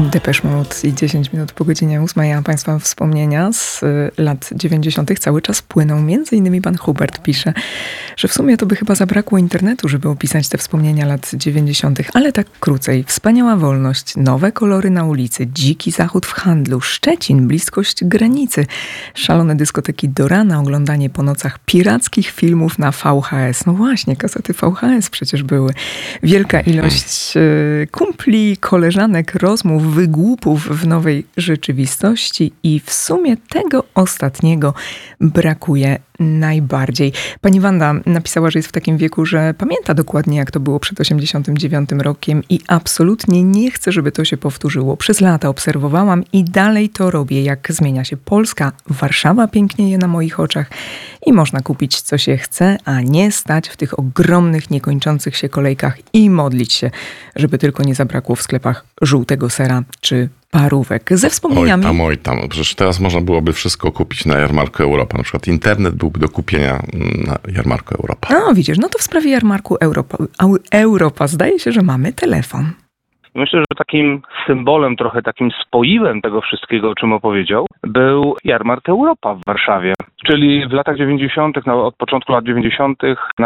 Depeche Mode i 10 minut po godzinie 8, a Państwa wspomnienia z lat 90. cały czas płyną. Między innymi pan Hubert pisze, że w sumie to by chyba zabrakło internetu, żeby opisać te wspomnienia lat 90., ale tak krócej. Wspaniała wolność, nowe kolory na ulicy, dziki zachód w handlu, Szczecin, bliskość granicy, szalone dyskoteki do rana, oglądanie po nocach pirackich filmów na VHS. No właśnie, kasety VHS przecież były. Wielka ilość kumpli, koleżanek, rozmów, wygłupów w nowej rzeczywistości i w sumie tego ostatniego brakuje najbardziej. Pani Wanda napisała, że jest w takim wieku, że pamięta dokładnie, jak to było przed 89 rokiem i absolutnie nie chce, żeby to się powtórzyło. Przez lata obserwowałam i dalej to robię, jak zmienia się Polska. Warszawa pięknieje na moich oczach i można kupić, co się chce, a nie stać w tych ogromnych, niekończących się kolejkach i modlić się, żeby tylko nie zabrakło w sklepach żółtego sera czy parówek. Ze wspomnieniami... Oj tam. Przecież teraz można byłoby wszystko kupić na jarmarku Europa. Na przykład internet byłby do kupienia na jarmarku Europa. No widzisz, no to w sprawie jarmarku Europa zdaje się, że mamy telefon. Myślę, że takim symbolem, trochę takim spoiwem tego wszystkiego, o czym opowiedział, był jarmark Europa w Warszawie. Czyli w latach 90., od początku lat 90. na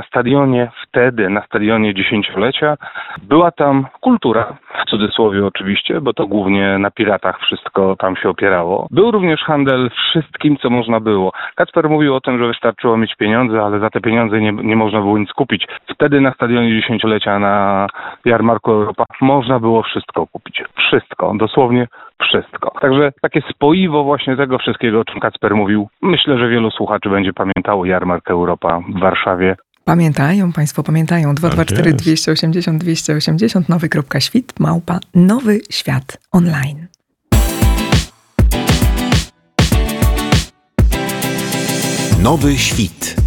stadionie dziesięciolecia, była tam kultura, w cudzysłowie oczywiście, bo to głównie na piratach wszystko tam się opierało. Był również handel wszystkim, co można było. Kacper mówił o tym, że wystarczyło mieć pieniądze, ale za te pieniądze nie można było nic kupić. Wtedy na stadionie dziesięciolecia na jarmarku Europa można było wszystko kupić. Wszystko, dosłownie wszystko. Także takie spoiwo właśnie tego wszystkiego, o czym Kacper mówił. Myślę, że wielu słuchaczy będzie pamiętało jarmark Europa w Warszawie. Pamiętają, Państwo pamiętają. 224 280 280 nowy.świt @Nowy Świat Online. Nowy Świt.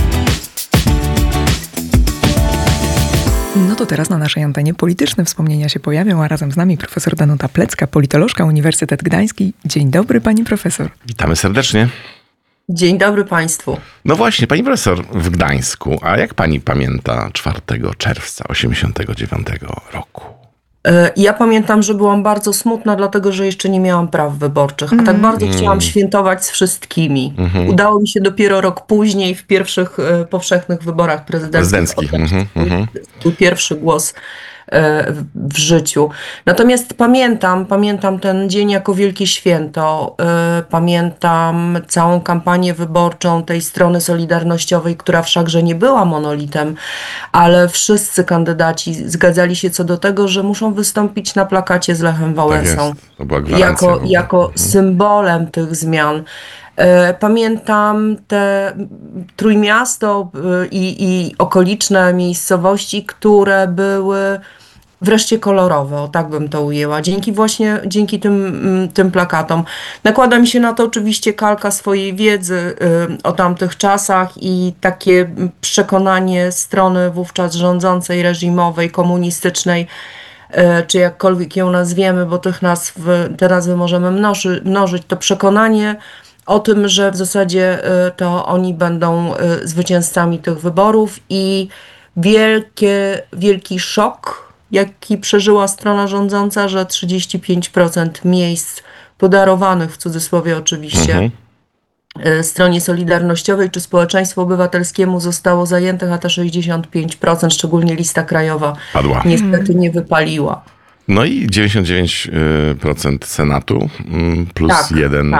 No to teraz na naszej antenie polityczne wspomnienia się pojawią, a razem z nami profesor Danuta Plecka, politolożka, Uniwersytet Gdański. Dzień dobry, pani profesor. Witamy serdecznie. Dzień dobry Państwu. No właśnie, pani profesor w Gdańsku, a jak pani pamięta 4 czerwca 1989 roku? Ja pamiętam, że byłam bardzo smutna, dlatego że jeszcze nie miałam praw wyborczych, a tak bardzo chciałam świętować z wszystkimi. Udało mi się dopiero rok później w pierwszych powszechnych wyborach prezydenckich swój pierwszy głos w życiu. Natomiast pamiętam ten dzień jako wielkie święto. Pamiętam całą kampanię wyborczą tej strony solidarnościowej, która wszakże nie była monolitem, ale wszyscy kandydaci zgadzali się co do tego, że muszą wystąpić na plakacie z Lechem Wałęsą. To była gwarancja jako symbolem tych zmian. Pamiętam te Trójmiasto i okoliczne miejscowości, które były wreszcie kolorowe, o tak bym to ujęła, dzięki tym plakatom. Nakłada mi się na to oczywiście kalka swojej wiedzy o tamtych czasach i takie przekonanie strony wówczas rządzącej, reżimowej, komunistycznej, czy jakkolwiek ją nazwiemy, bo te nazwy możemy mnożyć, to przekonanie o tym, że w zasadzie to oni będą zwycięzcami tych wyborów i wielki szok, jaki przeżyła strona rządząca, że 35% miejsc podarowanych, w cudzysłowie oczywiście, stronie solidarnościowej czy społeczeństwu obywatelskiemu zostało zajętych, a te 65%, szczególnie lista krajowa, padła. Niestety nie wypaliła. No i 99% Senatu plus Tak.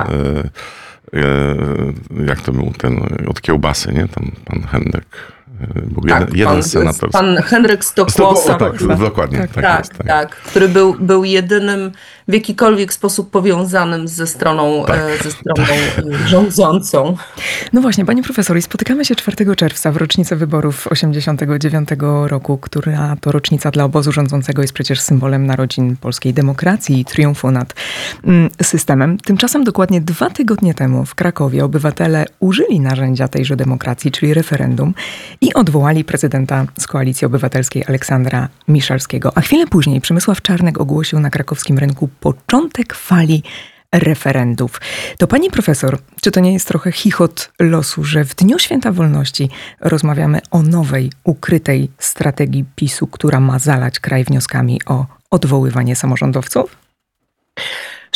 Jak to był ten od kiełbasy, nie? Tam pan Henryk był jeden senator. Pan Henryk Stokłosa. Dokładnie. Tak, który był jedynym w jakikolwiek sposób powiązanym ze stroną rządzącą. No właśnie, pani profesor, i spotykamy się 4 czerwca w rocznicę wyborów 89 roku, która to rocznica dla obozu rządzącego jest przecież symbolem narodzin polskiej demokracji i triumfu nad systemem. Tymczasem dokładnie 2 tygodnie temu w Krakowie obywatele użyli narzędzia tejże demokracji, czyli referendum, i odwołali prezydenta z Koalicji Obywatelskiej Aleksandra Miszalskiego. A chwilę później Przemysław Czarnek ogłosił na krakowskim rynku początek fali referendów. To pani profesor, czy to nie jest trochę chichot losu, że w Dniu Święta Wolności rozmawiamy o nowej, ukrytej strategii PiS-u, która ma zalać kraj wnioskami o odwoływanie samorządowców?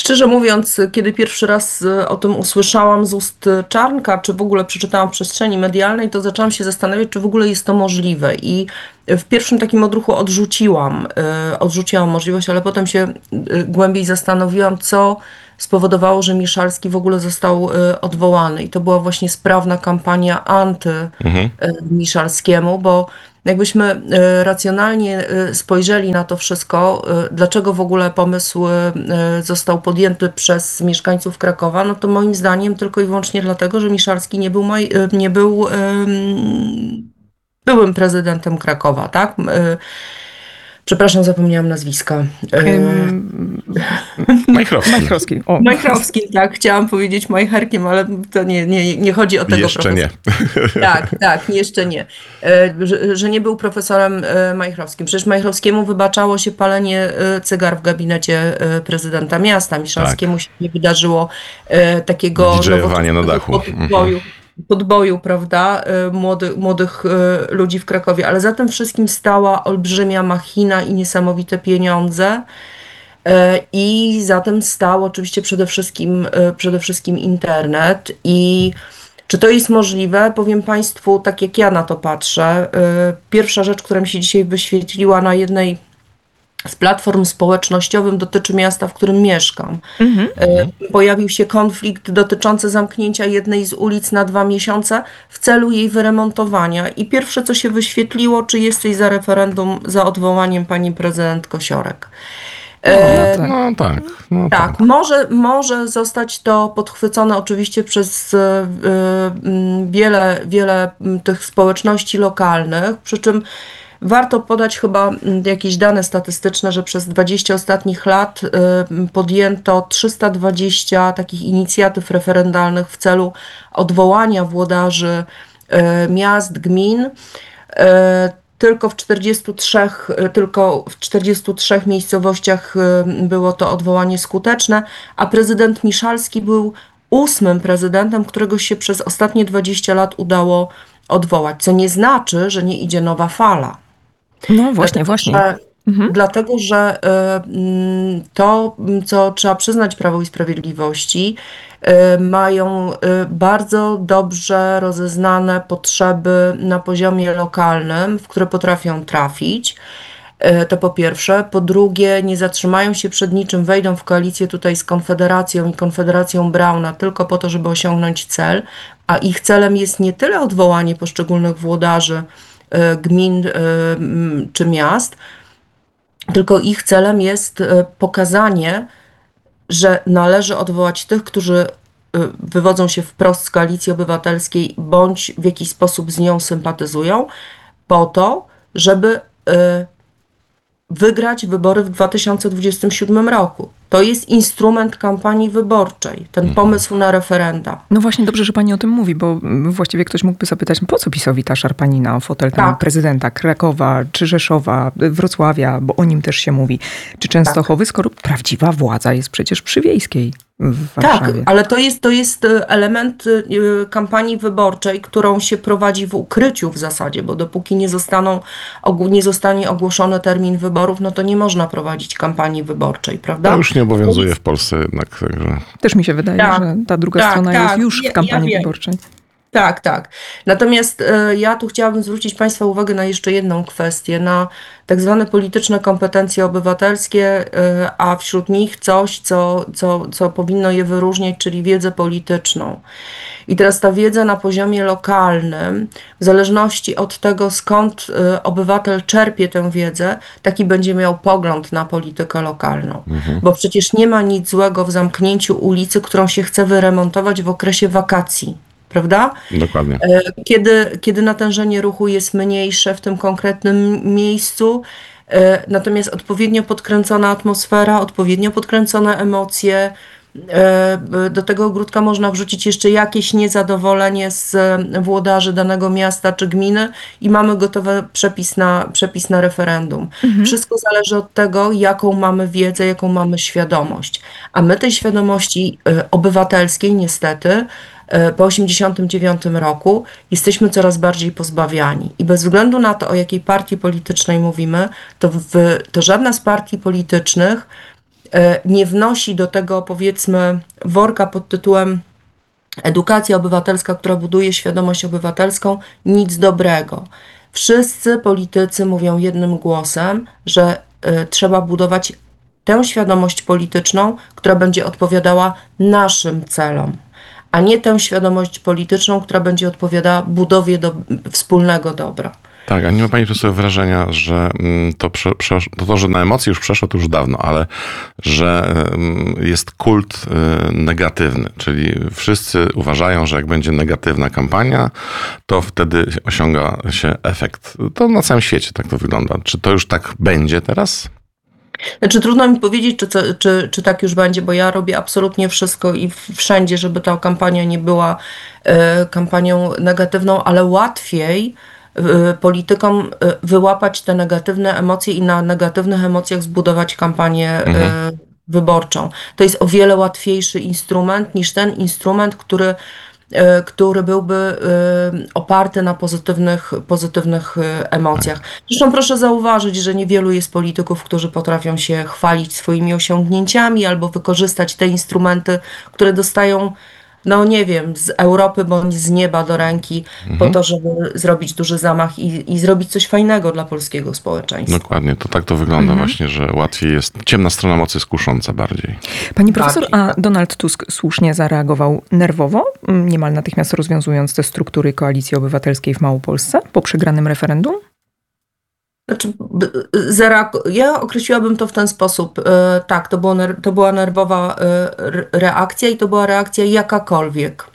Szczerze mówiąc, kiedy pierwszy raz o tym usłyszałam z ust Czarnka, czy w ogóle przeczytałam w przestrzeni medialnej, to zaczęłam się zastanawiać, czy w ogóle jest to możliwe. I w pierwszym takim odruchu odrzuciłam możliwość, ale potem się głębiej zastanowiłam, co spowodowało, że Miszalski w ogóle został odwołany. I to była właśnie sprawna kampania anty-Miszalskiemu, bo jakbyśmy racjonalnie spojrzeli na to wszystko, dlaczego w ogóle pomysł został podjęty przez mieszkańców Krakowa, no to moim zdaniem tylko i wyłącznie dlatego, że Miszalski nie był byłym prezydentem Krakowa, tak? Przepraszam, zapomniałam nazwiska. Majchrowski. Majchrowski, tak. Chciałam powiedzieć Majcherkiem, ale to nie chodzi o tego jeszcze profesora. nie. Tak, jeszcze nie. Że nie był profesorem Majchrowskim. Przecież Majchrowskiemu wybaczało się palenie cygar w gabinecie prezydenta miasta. Miszalskiemu się nie wydarzyło takiego DJ-owanie na dachu. Podboju, prawda, młodych ludzi w Krakowie, ale za tym wszystkim stała olbrzymia machina i niesamowite pieniądze i za tym stał oczywiście przede wszystkim internet. I czy to jest możliwe? Powiem Państwu, tak jak ja na to patrzę, pierwsza rzecz, która mi się dzisiaj wyświetliła na jednej z platform społecznościowych, dotyczy miasta, w którym mieszkam. Pojawił się konflikt dotyczący zamknięcia jednej z ulic na 2 miesiące w celu jej wyremontowania. I pierwsze, co się wyświetliło, czy jesteś za referendum, za odwołaniem pani prezydent Kosiorek. Tak, może zostać to podchwycone oczywiście przez wiele tych społeczności lokalnych, przy czym warto podać chyba jakieś dane statystyczne, że przez 20 ostatnich lat podjęto 320 takich inicjatyw referendalnych w celu odwołania włodarzy miast, gmin. Tylko w 43 miejscowościach było to odwołanie skuteczne, a prezydent Miszalski był 8. prezydentem, którego się przez ostatnie 20 lat udało odwołać, co nie znaczy, że nie idzie nowa fala. No właśnie. Dlatego, że to, co trzeba przyznać Prawu i Sprawiedliwości, mają bardzo dobrze rozeznane potrzeby na poziomie lokalnym, w które potrafią trafić. To po pierwsze. Po drugie, nie zatrzymają się przed niczym, wejdą w koalicję tutaj z Konfederacją i Konfederacją Brauna tylko po to, żeby osiągnąć cel, a ich celem jest nie tyle odwołanie poszczególnych włodarzy gmin czy miast, tylko ich celem jest pokazanie, że należy odwołać tych, którzy wywodzą się wprost z Koalicji Obywatelskiej bądź w jakiś sposób z nią sympatyzują, po to, żeby wygrać wybory w 2027 roku. To jest instrument kampanii wyborczej, ten pomysł na referenda. No właśnie, dobrze, że pani o tym mówi, bo właściwie ktoś mógłby zapytać, po co PiS-owi ta szarpanina o fotel tam prezydenta Krakowa, czy Rzeszowa, Wrocławia, bo o nim też się mówi, czy Częstochowy, skoro prawdziwa władza jest przecież przy Wiejskiej w Warszawie. Tak, ale to jest element kampanii wyborczej, którą się prowadzi w ukryciu w zasadzie, bo dopóki nie zostanie ogłoszony termin wyborów, no to nie można prowadzić kampanii wyborczej, prawda? To już nie obowiązuje w Polsce jednak. Także... Też mi się wydaje, że ta druga strona jest już w kampanii wyborczej. Tak. Natomiast ja tu chciałabym zwrócić Państwa uwagę na jeszcze jedną kwestię, na tak zwane polityczne kompetencje obywatelskie, a wśród nich coś, co powinno je wyróżniać, czyli wiedzę polityczną. I teraz ta wiedza na poziomie lokalnym, w zależności od tego, skąd obywatel czerpie tę wiedzę, taki będzie miał pogląd na politykę lokalną. Bo przecież nie ma nic złego w zamknięciu ulicy, którą się chce wyremontować w okresie wakacji. Prawda? Dokładnie. Kiedy natężenie ruchu jest mniejsze w tym konkretnym miejscu, natomiast odpowiednio podkręcona atmosfera, odpowiednio podkręcone emocje, do tego ogródka można wrzucić jeszcze jakieś niezadowolenie z włodarzy danego miasta czy gminy i mamy gotowy przepis na referendum. Wszystko zależy od tego, jaką mamy wiedzę, jaką mamy świadomość. A my tej świadomości obywatelskiej niestety po 1989 roku jesteśmy coraz bardziej pozbawiani. I bez względu na to, o jakiej partii politycznej mówimy, to żadna z partii politycznych nie wnosi do tego, powiedzmy, worka pod tytułem edukacja obywatelska, która buduje świadomość obywatelską, nic dobrego. Wszyscy politycy mówią jednym głosem, że trzeba budować tę świadomość polityczną, która będzie odpowiadała naszym celom, a nie tę świadomość polityczną, która będzie odpowiadała budowie wspólnego dobra. Tak, a nie ma pani profesor wrażenia, że to, że na emocje już przeszło, to już dawno, ale że jest kult negatywny, czyli wszyscy uważają, że jak będzie negatywna kampania, to wtedy osiąga się efekt. To na całym świecie tak to wygląda. Czy to już tak będzie teraz? Znaczy, trudno mi powiedzieć, czy tak już będzie, bo ja robię absolutnie wszystko i wszędzie, żeby ta kampania nie była kampanią negatywną, ale łatwiej politykom wyłapać te negatywne emocje i na negatywnych emocjach zbudować kampanię wyborczą. To jest o wiele łatwiejszy instrument niż ten instrument, który byłby oparty na pozytywnych emocjach. Zresztą proszę zauważyć, że niewielu jest polityków, którzy potrafią się chwalić swoimi osiągnięciami albo wykorzystać te instrumenty, które dostają, no nie wiem, z Europy bądź z nieba do ręki po to, żeby zrobić duży zamach i zrobić coś fajnego dla polskiego społeczeństwa. Dokładnie, to tak to wygląda właśnie, że łatwiej jest, ciemna strona mocy jest kusząca bardziej. Pani profesor, a Donald Tusk słusznie zareagował nerwowo, niemal natychmiast rozwiązując te struktury Koalicji Obywatelskiej w Małopolsce po przegranym referendum? Znaczy, ja określiłabym to w ten sposób. Tak, to była nerwowa reakcja i to była reakcja jakakolwiek.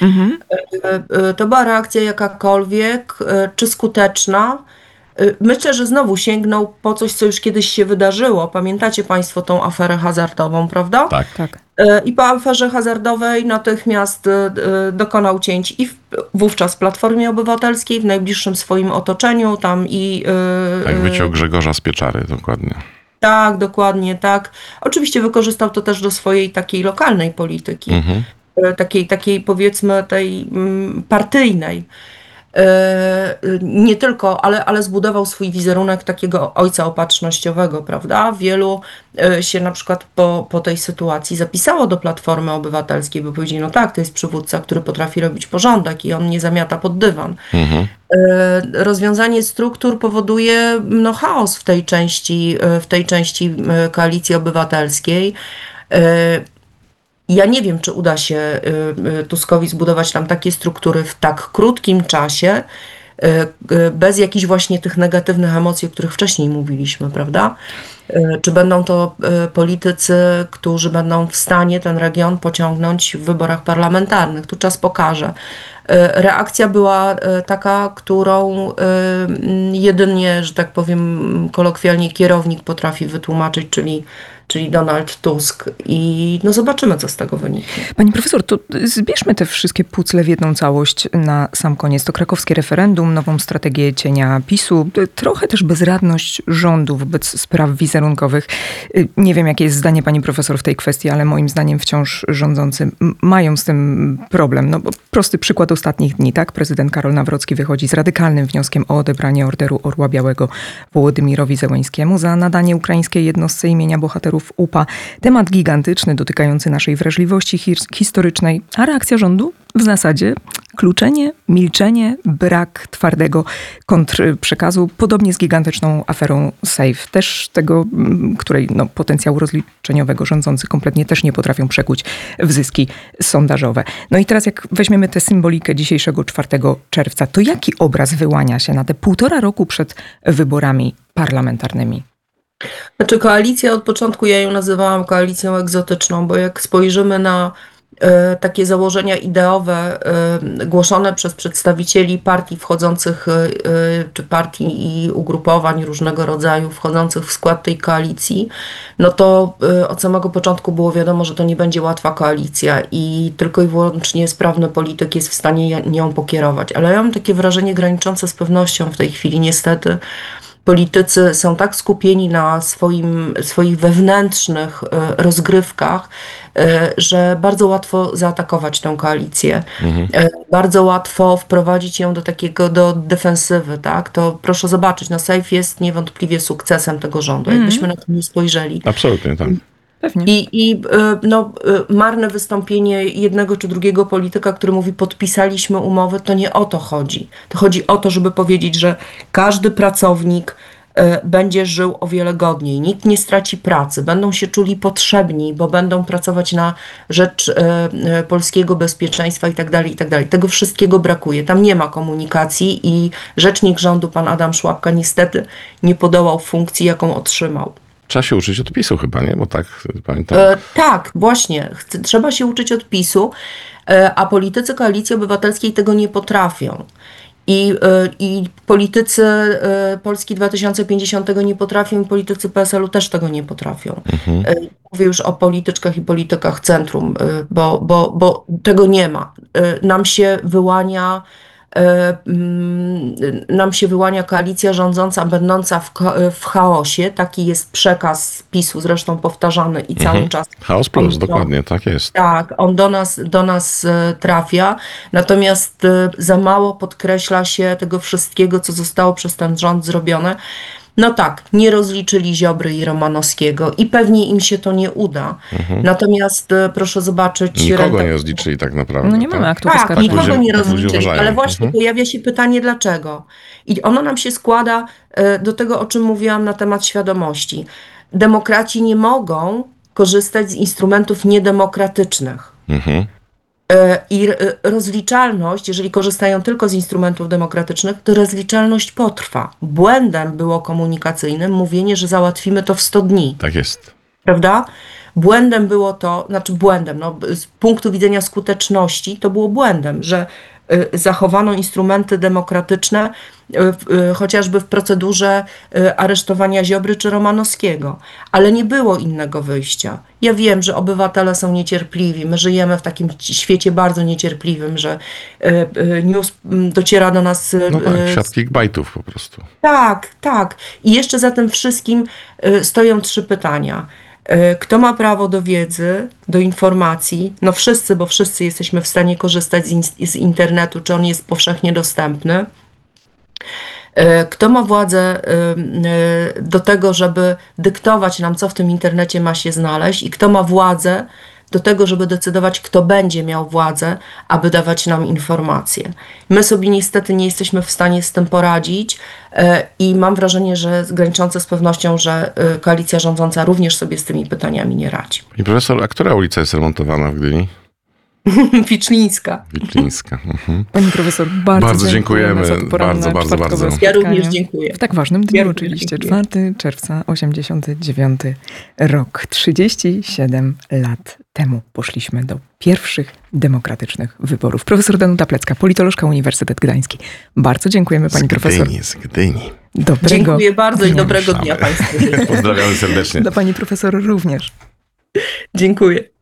To była reakcja jakakolwiek, czy skuteczna. Myślę, że znowu sięgnął po coś, co już kiedyś się wydarzyło. Pamiętacie Państwo tą aferę hazardową, prawda? Tak. I po aferze hazardowej natychmiast dokonał cięć i wówczas w Platformie Obywatelskiej, w najbliższym swoim otoczeniu, tam i... Tak, wyciął Grzegorza z pieczary, dokładnie. Tak, dokładnie, tak. Oczywiście wykorzystał to też do swojej takiej lokalnej polityki, takiej powiedzmy tej partyjnej. Nie tylko, ale zbudował swój wizerunek takiego ojca opatrznościowego, prawda? Wielu się na przykład po tej sytuacji zapisało do Platformy Obywatelskiej, bo powiedzieli, no tak, to jest przywódca, który potrafi robić porządek i on nie zamiata pod dywan. Rozwiązanie struktur powoduje chaos w tej części Koalicji Obywatelskiej. Ja nie wiem, czy uda się Tuskowi zbudować tam takie struktury w tak krótkim czasie, bez jakichś właśnie tych negatywnych emocji, o których wcześniej mówiliśmy, prawda? Czy będą to politycy, którzy będą w stanie ten region pociągnąć w wyborach parlamentarnych? Tu czas pokaże. Reakcja była taka, którą jedynie, że tak powiem kolokwialnie, kierownik potrafi wytłumaczyć, czyli Donald Tusk. I zobaczymy, co z tego wyniknie. Pani profesor, to zbierzmy te wszystkie pucle w jedną całość na sam koniec. To krakowskie referendum, nową strategię cienia PiS-u, trochę też bezradność rządu wobec spraw wizerunkowych. Nie wiem, jakie jest zdanie pani profesor w tej kwestii, ale moim zdaniem wciąż rządzący mają z tym problem. No bo prosty przykład ostatnich dni, tak? Prezydent Karol Nawrocki wychodzi z radykalnym wnioskiem o odebranie Orderu Orła Białego Wołodymyrowi Zełańskiemu za nadanie ukraińskiej jednostce imienia bohaterów UPA. Temat gigantyczny, dotykający naszej wrażliwości historycznej, a reakcja rządu w zasadzie kluczenie, milczenie, brak twardego kontrprzekazu, podobnie z gigantyczną aferą SAFE, też tego, której potencjału rozliczeniowego rządzący kompletnie też nie potrafią przekuć w zyski sondażowe. No i teraz jak weźmiemy tę symbolikę dzisiejszego 4 czerwca, to jaki obraz wyłania się na te 1,5 roku przed wyborami parlamentarnymi? Znaczy koalicja od początku, ja ją nazywałam koalicją egzotyczną, bo jak spojrzymy na takie założenia ideowe głoszone przez przedstawicieli partii wchodzących, czy partii i ugrupowań różnego rodzaju wchodzących w skład tej koalicji, no to od samego początku było wiadomo, że to nie będzie łatwa koalicja i tylko i wyłącznie sprawny polityk jest w stanie nią pokierować. Ale ja mam takie wrażenie graniczące z pewnością w tej chwili niestety. Politycy są tak skupieni na swoich wewnętrznych rozgrywkach, że bardzo łatwo zaatakować tę koalicję. Bardzo łatwo wprowadzić ją do defensywy, tak? To proszę zobaczyć, SAFE jest niewątpliwie sukcesem tego rządu, jakbyśmy na to nie spojrzeli. Absolutnie, tak. Pewnie. Marne wystąpienie jednego czy drugiego polityka, który mówi, podpisaliśmy umowę, to nie o to chodzi. To chodzi o to, żeby powiedzieć, że każdy pracownik będzie żył o wiele godniej. Nikt nie straci pracy, będą się czuli potrzebni, bo będą pracować na rzecz polskiego bezpieczeństwa i tak dalej, i tak dalej. Tego wszystkiego brakuje. Tam nie ma komunikacji i rzecznik rządu, pan Adam Szłapka, niestety nie podołał funkcji, jaką otrzymał. Trzeba się uczyć odpisu chyba, nie? Bo tak pamiętam. Tak, właśnie. Trzeba się uczyć odpisu, a politycy Koalicji Obywatelskiej tego nie potrafią. I politycy Polski 2050 tego nie potrafią, i politycy PSL-u też tego nie potrafią. Mówię już o polityczkach i politykach centrum, bo tego nie ma. Nam się wyłania koalicja rządząca, będąca w chaosie. Taki jest przekaz PiS-u, zresztą powtarzany i cały czas. Chaos plus, dokładnie, tak jest. Tak, on do nas trafia, natomiast za mało podkreśla się tego wszystkiego, co zostało przez ten rząd zrobione. No tak, nie rozliczyli Ziobry i Romanowskiego i pewnie im się to nie uda. Natomiast proszę zobaczyć... Nikogo nie rozliczyli tak naprawdę. No nie mamy aktów Tak, oskarżenia. nikogo nie ludzie rozliczyli, uważają. ale właśnie pojawia się pytanie dlaczego. I ono nam się składa do tego, o czym mówiłam na temat świadomości. Demokraci nie mogą korzystać z instrumentów niedemokratycznych. I rozliczalność, jeżeli korzystają tylko z instrumentów demokratycznych, to rozliczalność potrwa. Błędem było komunikacyjnym mówienie, że załatwimy to w 100 dni. Tak jest. Prawda? Błędem było to, z punktu widzenia skuteczności to było błędem, że zachowano instrumenty demokratyczne chociażby w procedurze aresztowania Ziobry czy Romanowskiego, ale nie było innego wyjścia. Ja wiem, że obywatele są niecierpliwi, my żyjemy w takim świecie bardzo niecierpliwym, że news dociera do nas... No tak, świat clickbaitów po prostu. Tak. I jeszcze za tym wszystkim stoją 3 pytania. Kto ma prawo do wiedzy, do informacji? No wszyscy, bo wszyscy jesteśmy w stanie korzystać z internetu, czy on jest powszechnie dostępny. Kto ma władzę do tego, żeby dyktować nam, co w tym internecie ma się znaleźć, i kto ma władzę do tego, żeby decydować, kto będzie miał władzę, aby dawać nam informacje. My sobie niestety nie jesteśmy w stanie z tym poradzić i mam wrażenie, że graniczące z pewnością, że koalicja rządząca również sobie z tymi pytaniami nie radzi. Pani profesor, a która ulica jest remontowana w Gdyni? Wiczlińska. Wiczlińska. Pani profesor, bardzo dziękujemy za to poranne bardzo. czwartkowe Ja spotkanie. również dziękuję. W tak ważnym dniu Ja również oczywiście, dziękuję. 4 czerwca 89 rok. 37 lat temu poszliśmy do pierwszych demokratycznych wyborów. Profesor Danuta Plecka, politolożka Uniwersytet Gdański. Bardzo dziękujemy pani profesor. Z Gdyni. Dobrego Dziękuję bardzo i dnia. dobrego dnia Państwu. Pozdrawiamy serdecznie. Dla pani profesor również. Dziękuję.